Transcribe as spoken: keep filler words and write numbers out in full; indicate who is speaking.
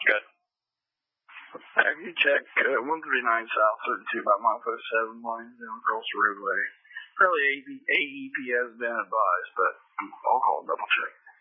Speaker 1: Good.
Speaker 2: Have you check uh, one thirty-nine South thirty-two by Mofo seven lines down Girls Roadway? Probably A E P has been advised, but I'll call and double check.